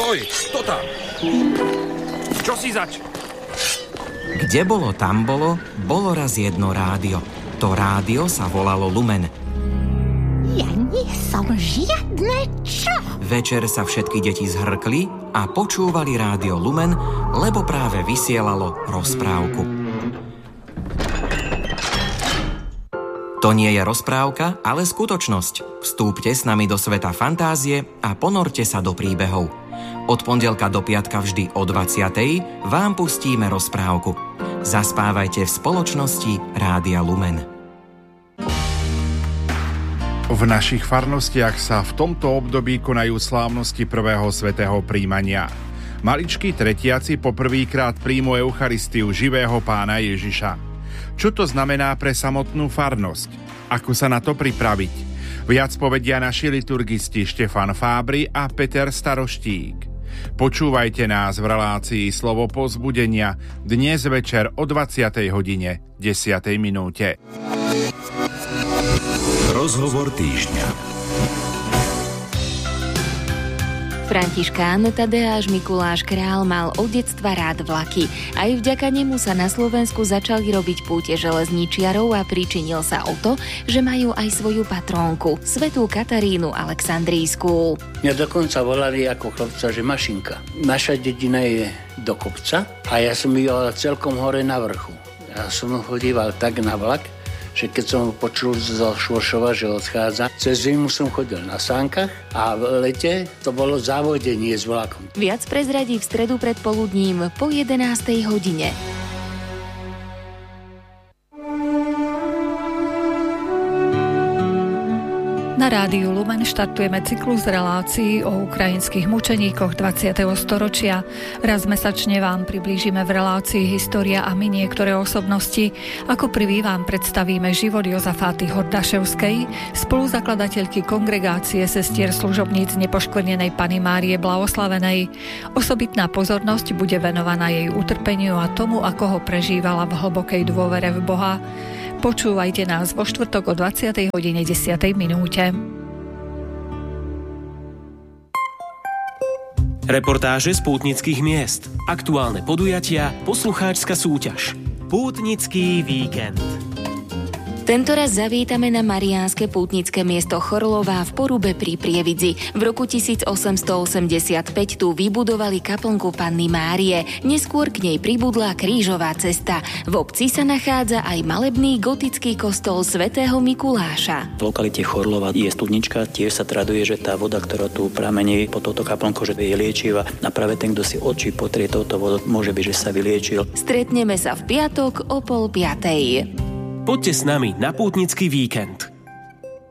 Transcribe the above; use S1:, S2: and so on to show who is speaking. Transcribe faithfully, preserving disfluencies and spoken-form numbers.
S1: Oj, kto tam? Čo si zač?
S2: Kde bolo, tam bolo, bolo raz jedno rádio. To rádio sa volalo Lumen.
S3: Ja nie som žiadne čo.
S2: Večer sa všetky deti zhrkli a počúvali rádio Lumen, lebo práve vysielalo rozprávku. To nie je rozprávka, ale skutočnosť. Vstúpte s nami do sveta fantázie a ponorte sa do príbehov. Od pondelka do piatka vždy o dvadsiatej vám pustíme rozprávku. Zaspávajte v spoločnosti Rádia Lumen.
S4: V našich farnostiach sa v tomto období konajú slávnosti prvého svätého príjmania. Maličkí tretiaci poprvýkrát príjmu Eucharistiu živého Pána Ježiša. Čo to znamená pre samotnú farnosť? Ako sa na to pripraviť? Viac povedia naši liturgisti Štefan Fábri a Peter Staroštík. Počúvajte nás v relácii Slovo povzbudenia dnes večer o dvadsiatej hodine desiatej minúte.
S5: Rozhovor týždňa.
S6: Františkán Tadeáš Mikuláš Král mal od detstva rád vlaky. Aj vďaka nemu sa na Slovensku začali robiť púte železničiarov a pričinil sa o to, že majú aj svoju patrónku, svätú Katarínu Alexandrijskú.
S7: Mňa dokonca volali ako chlapca, že mašinka. Naša dedina je do kopca a ja som býval celkom hore na vrchu. Ja som chodíval tak na vlak, že keď som počul zo Švošova, že odchádza, cez zimu som chodil na sánkach a v lete to bolo závodenie s vlakom.
S6: Viac prezradí v stredu predpoludním po jedenástej hodine.
S8: Na rádiu Lumen štartujeme cyklus relácií o ukrajinských mučeníkoch dvadsiateho storočia. Raz mesačne vám priblížime v relácii História a my niektoré osobnosti. Ako prvý vám predstavíme život Jozafáty Hordaševskej, spoluzakladateľky kongregácie sestier služobníc Nepoškvrnenej Panny Márie Blahoslavenej. Osobitná pozornosť bude venovaná jej utrpeniu a tomu, ako ho prežívala v hlbokej dôvere v Boha. Počúvajte nás vo štvrtok o dvadsiatej hodine desiatej minúte.
S9: Reportáže z pútnických miest, aktuálne podujatia, poslucháčska súťaž. Pútnický víkend.
S6: Tentoraz zavítame na mariánske pútnické miesto Chorlová v Porube pri Prievidzi. V roku tisícosemstoosemdesiatpäť tu vybudovali kaplnku Panny Márie. Neskôr k nej pribudla krížová cesta. V obci sa nachádza aj malebný gotický kostol svätého Mikuláša.
S10: V lokalite Chorlova je studnička, tiež sa traduje, že tá voda, ktorá tu pramení po touto kaplnkou, že je liečivá a práve ten, kto si oči potrie touto vodou, môže byť, že sa vyliečil.
S6: Stretneme sa v piatok o pol piatej.
S9: Poďte s nami na pútnický víkend.